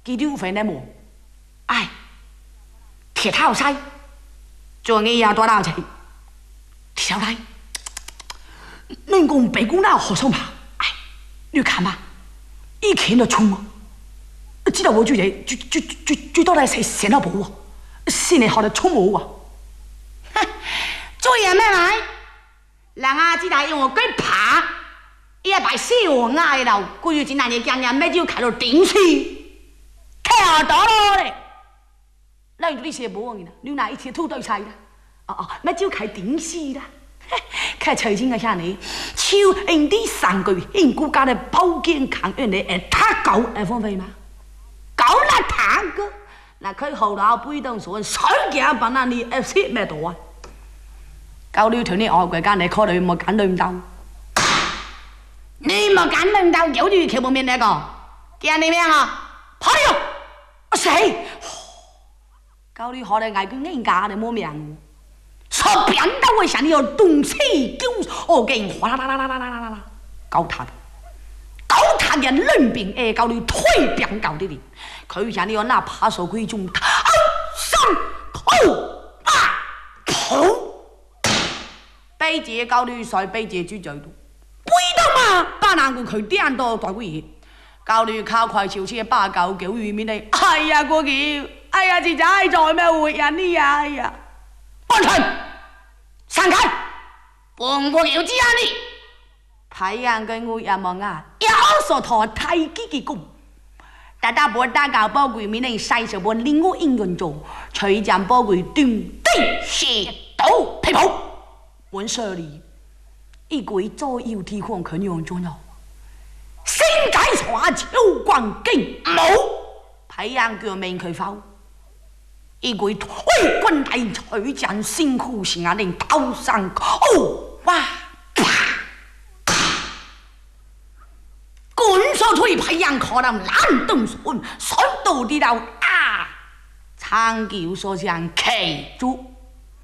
佢丟份的麼？哎，鐵頭西，做你呀多大錢？鐵頭西，能講北姑那好手嘛？哎，你看吧，一看就衝啊！知道我就到底誰到不啊？心裡好的衝我啊！哼，做嘢咩咪？人啊，知道用我鬼怕，一擺死我嗌到，故意今年你講嘢咩就開到頂去，開到咯嘞！那你寫不忘呢？你哪一天偷到菜的？哦，咩就開頂去啦？開財經嘅下呢，超人哋3個月，人國家的保健康院的太高而方便嗎？高了太高，那佢後頭不動說水嘅把那你食咩多啊？高了條你外國間你考慮冇揀輪到，你冇揀輪到，有啲條冇面那個，見你咩啊？跑咗，死！高了好嚟嗌佢硬架你冇命。說扁到我想你要動氣丟，我給你哗啦啦啦啦啦啦啦，搞他嘅冷病誒，搞你退病搞啲啲，佢想你要拿把手歸中，上頭啊頭，背脊搞你衰背脊豬嘴度，鬼到嘛，把那個佢點到大鬼嘢，搞你靠快潮車把狗叫魚面嚟，哎呀過橋，哎呀自仔在咩活人呢呀，哎呀！安全，散開！半個橋之間呢？太陽跟我一望啊，有所托太極嘅功，大家波大家寶貴面嚟細小波令我應用做，隨將寶貴斷地射到皮譜，本說你一鬼左右提款肯用中了，先解耍秋光勁冇，太陽腳命佢否？一鬼推棍大錘將辛苦行啊令刀上口哇啪！滚手推培養可能難動손 손到啲到啊！長橋所向企住，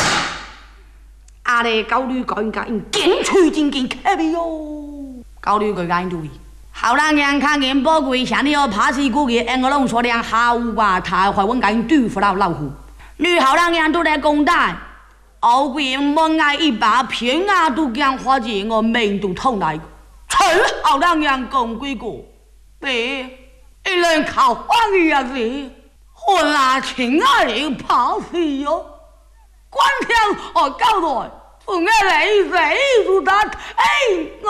阿你高女講緊堅吹正經開咪喲，高女佢講注意。好人人看見寶貴，像你要怕死估計，我攏說兩好吧，他會揾緊對付到老虎。女好人人都來公帶，後邊冇愛一把片啊，都講花姐我命都痛來，全好人人共歸過，別一人靠花嘅呀子，我拿錢啊你跑死喲，關天我交代，我愛你死都得，哎。